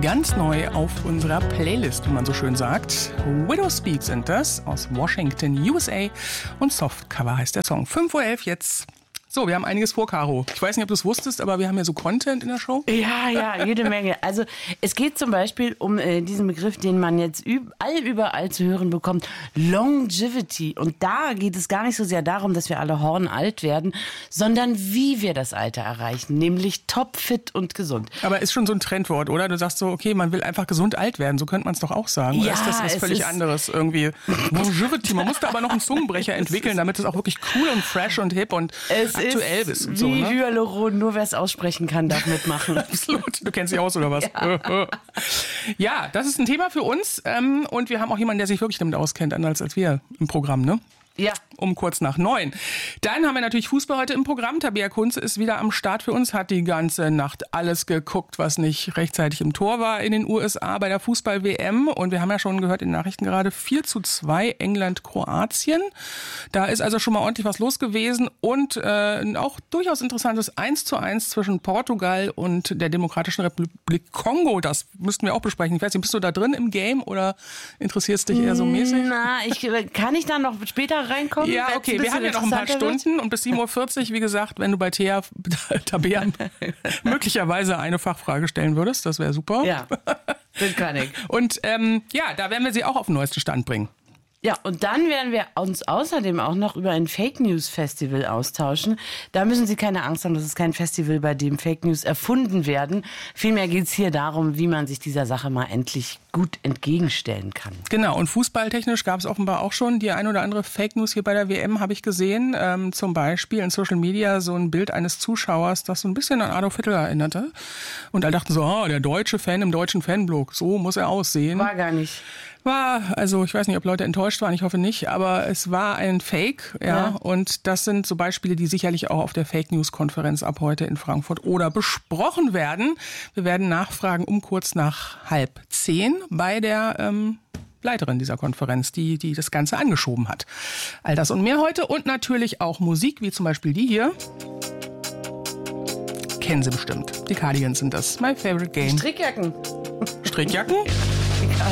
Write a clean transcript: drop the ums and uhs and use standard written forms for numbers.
Ganz neu auf unserer Playlist, wie man so schön sagt. Widow Speak sind das, aus Washington, USA. Und Softcover heißt der Song. 5:11 Uhr jetzt. So, wir haben einiges vor, Caro. Ich weiß nicht, ob du es wusstest, aber wir haben ja so Content in der Show. Ja, jede Menge. Also es geht zum Beispiel um diesen Begriff, den man jetzt überall zu hören bekommt, Longevity. Und da geht es gar nicht so sehr darum, dass wir alle hornalt werden, sondern wie wir das Alter erreichen, nämlich topfit und gesund. Aber ist schon so ein Trendwort, oder? Du sagst so, okay, man will einfach gesund alt werden, so könnte man es doch auch sagen. Oder ist das was völlig anderes irgendwie? Longevity, man musste aber noch einen Zungenbrecher entwickeln, damit es auch wirklich cool und fresh und hip und aktuell bist und so, wie ne? Hyaluron, nur wer es aussprechen kann, darf mitmachen. Absolut. Du kennst dich aus, oder was? Ja, das ist ein Thema für uns. Und wir haben auch jemanden, der sich wirklich damit auskennt, anders als wir im Programm, ne? Ja. Um kurz nach 9. Dann haben wir natürlich Fußball heute im Programm. Tabea Kunze ist wieder am Start für uns, hat die ganze Nacht alles geguckt, was nicht rechtzeitig im Tor war in den USA bei der Fußball-WM. Und wir haben ja schon gehört in den Nachrichten gerade 4:2 England-Kroatien. Da ist also schon mal ordentlich was los gewesen. Und auch durchaus interessantes 1:1 zwischen Portugal und der Demokratischen Republik Kongo. Das müssten wir auch besprechen. Ich weiß nicht, bist du da drin im Game oder interessierst dich eher so mäßig? Na, kann ich da noch später reinkommen? Ja, okay, wir haben ja noch ein paar Stunden und bis 7:40 Uhr, wie gesagt, wenn du bei Tabea möglicherweise eine Fachfrage stellen würdest, das wäre super. Ja, das kann ich. Und da werden wir sie auch auf den neuesten Stand bringen. Ja, und dann werden wir uns außerdem auch noch über ein Fake News Festival austauschen. Da müssen Sie keine Angst haben, das ist kein Festival, bei dem Fake News erfunden werden. Vielmehr geht es hier darum, wie man sich dieser Sache mal endlich gut entgegenstellen kann. Genau, und fußballtechnisch gab es offenbar auch schon die ein oder andere Fake News hier bei der WM, habe ich gesehen. Zum Beispiel in Social Media so ein Bild eines Zuschauers, das so ein bisschen an Adolf Hitler erinnerte. Und alle dachten so, der deutsche Fan im deutschen Fanblog, so muss er aussehen. War gar nicht. Also ich weiß nicht, ob Leute enttäuscht waren, ich hoffe nicht, aber es war ein Fake, ja. Und das sind so Beispiele, die sicherlich auch auf der Fake News Konferenz ab heute in Frankfurt oder besprochen werden. Wir werden nachfragen kurz nach 9:30 bei der Leiterin dieser Konferenz, die das Ganze angeschoben hat. All das und mehr heute und natürlich auch Musik, wie zum Beispiel die hier. Kennen Sie bestimmt. Die Cardigans sind das. My Favorite Game. Strickjacken. Strickjacken?